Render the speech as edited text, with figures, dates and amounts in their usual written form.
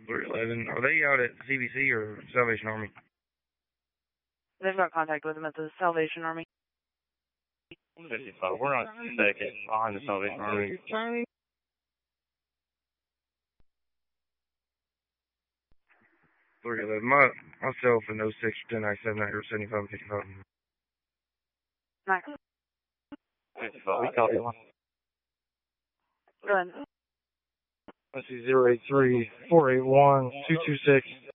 311. Are they out at CBC or Salvation Army? They've got contact with them at the Salvation Army. 55. We're on second behind the Salvation Army. 311. Myself and 06 1097 or 75 55. Max. 55. We copy one. Go ahead. Let's see, 083 481 226